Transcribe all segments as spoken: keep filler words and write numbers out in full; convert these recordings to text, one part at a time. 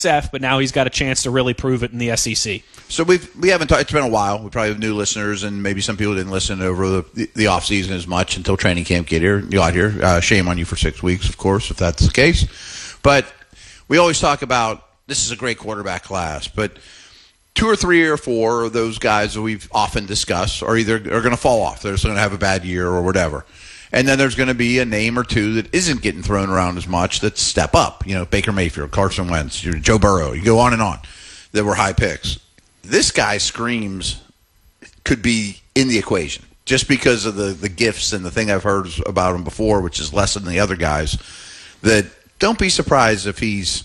F, but now he's got a chance to really prove it in the S E C. So we've we haven't talked. It's been a while. We probably have new listeners, and maybe some people didn't listen over the the, the off season as much until training camp get here. You got here. Uh, shame on you for six weeks, of course, if that's the case. But we always talk about this is a great quarterback class, but two or three or four of those guys that we've often discussed are either are going to fall off. They're just going to have a bad year or whatever. And then there's going to be a name or two that isn't getting thrown around as much that step up. You know, Baker Mayfield, Carson Wentz, Joe Burrow. You go on and on. That were high picks. This guy screams could be in the equation just because of the, the gifts and the thing I've heard about him before, which is less than the other guys. That don't be surprised if he's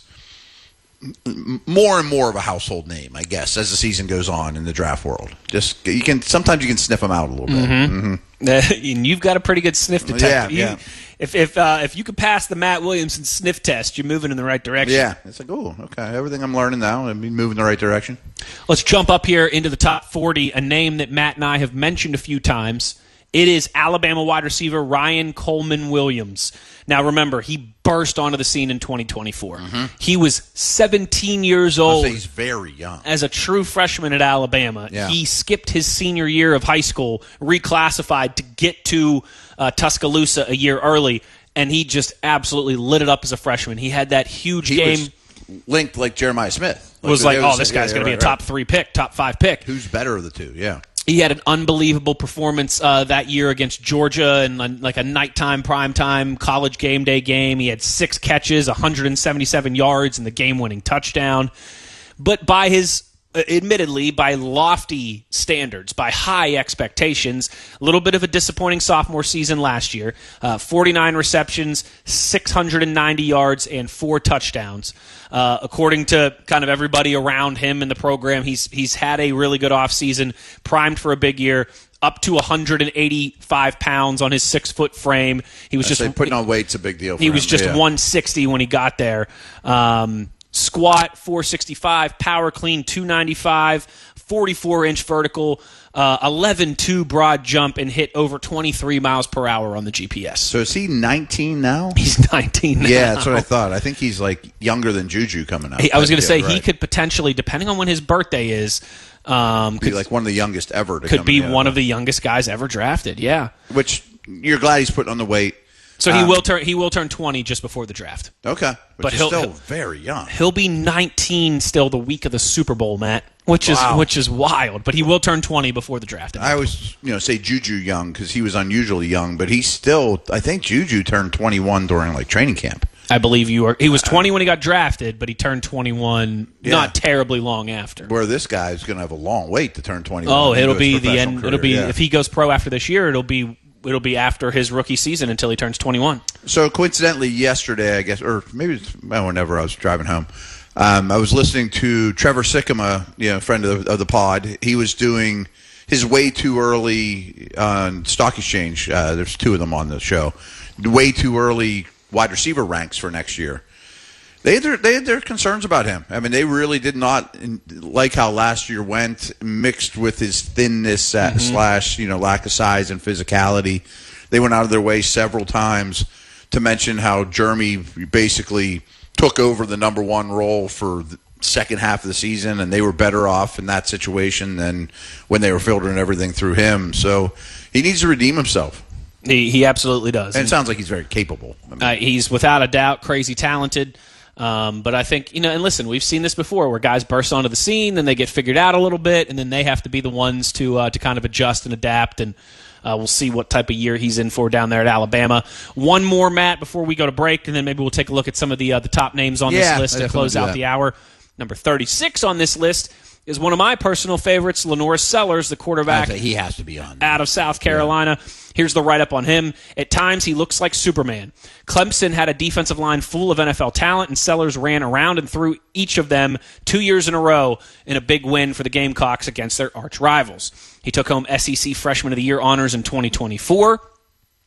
more and more of a household name, I guess, as the season goes on in the draft world. Just you can sometimes you can sniff them out a little bit. Mm-hmm. Mm-hmm. And you've got a pretty good sniff detector. Yeah, you, yeah. If if uh, if you could pass the Matt Williamson sniff test, you're moving in the right direction. Yeah, it's like, oh, okay. Everything I'm learning now, I'm moving in the right direction. Let's jump up here into the top forty. A name that Matt and I have mentioned a few times. It is Alabama wide receiver Ryan Coleman Williams. Now, remember, he burst onto the scene in twenty twenty-four. Mm-hmm. He was seventeen years old. I'll say he's very young. As a true freshman at Alabama. Yeah. He skipped his senior year of high school, reclassified to get to uh, Tuscaloosa a year early, and he just absolutely lit it up as a freshman. He had that huge he game. Was linked like Jeremiah Smith. It was like, was, oh, this guy's yeah, going to yeah, be a top right. three pick, top five pick. Who's better of the two? Yeah. He had an unbelievable performance uh, that year against Georgia in uh, like a nighttime, primetime college game day game. He had six catches, one hundred seventy-seven yards, and the game-winning touchdown. But by his, uh, admittedly, by lofty standards, by high expectations, a little bit of a disappointing sophomore season last year. Uh, forty-nine receptions, six hundred ninety yards, and four touchdowns. Uh, according to kind of everybody around him in the program, he's he's had a really good offseason, primed for a big year, up to one hundred eighty-five pounds on his six-foot frame. He was I just say putting on weight's a big deal for He him. was just yeah. one sixty when he got there. Um, squat, four sixty-five, power clean, two ninety-five, forty-four inch vertical, uh, eleven two broad jump, and hit over twenty-three miles per hour on the G P S. So is he nineteen now? He's nineteen now. Yeah, that's what I thought. I think he's like younger than Juju coming out. He, I was going to say right. he could potentially, depending on when his birthday is, um, be like one of the youngest ever. To could come be in, one yeah. of the youngest guys ever drafted. Yeah, which you're glad he's putting on the weight. So he um, will turn he will turn twenty just before the draft. Okay, which But is he'll- still he'll- very young. He'll be nineteen still the week of the Super Bowl, Matt, which is Wow. which is wild. But he will turn twenty before the draft. I always, you know, say Juju young because he was unusually young, but he's still. I think Juju turned twenty-one during like training camp. I believe you are. He was twenty when he got drafted, but he turned twenty-one Yeah. not terribly long after. Where this guy is going to have a long wait to turn twenty-one. Oh, into it'll his be the professional end. career, It'll be yeah. if he goes pro after this year. It'll be it'll be after his rookie season until he turns twenty-one. So coincidentally, yesterday, I guess, or maybe it's, well, whenever I was driving home, um, I was listening to Trevor Sikkema, you know, friend of the, of the pod. He was doing his way too early on Stock Exchange. Uh, there's two of them on the show. Way too early wide receiver ranks for next year. They had, their, they had their concerns about him. I mean, they really did not in, like how last year went, mixed with his thinness uh, mm-hmm. slash, you know, lack of size and physicality. They went out of their way several times to mention how Jeremy basically took over the number one role for the second half of the season, and they were better off in that situation than when they were filtering everything through him. So he needs to redeem himself. He he absolutely does. And it sounds like he's very capable. I mean, uh, he's without a doubt crazy talented. Um, but I think, you know, and listen, we've seen this before where guys burst onto the scene, then they get figured out a little bit, and then they have to be the ones to uh, to kind of adjust and adapt, and uh, we'll see what type of year he's in for down there at Alabama. One more, Matt, before we go to break, and then maybe we'll take a look at some of the uh, the top names on Yeah, this list I to close definitely do out that. the hour. Number thirty-six on this list is one of my personal favorites, Lenore Sellers, the quarterback he has to be on. out of South Carolina. Here's the write-up on him. At times, he looks like Superman. Clemson had a defensive line full of N F L talent, and Sellers ran around and through each of them two years in a row in a big win for the Gamecocks against their arch rivals. He took home S E C Freshman of the Year honors in twenty twenty-four.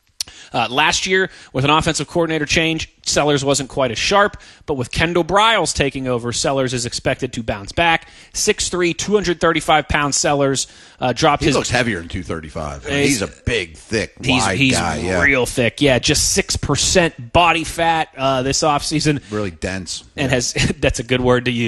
Uh, last year, with an offensive coordinator change, Sellers wasn't quite as sharp, but with Kendall Briles taking over, Sellers is expected to bounce back. six three, two hundred thirty-five pound Sellers uh, dropped he his... He looks heavier than two thirty-five. I mean, he's, he's a big, thick, he's, wide he's guy. He's yeah. real thick, yeah. Just six percent body fat uh, this offseason. Really dense. And yeah. has that's a good word to use.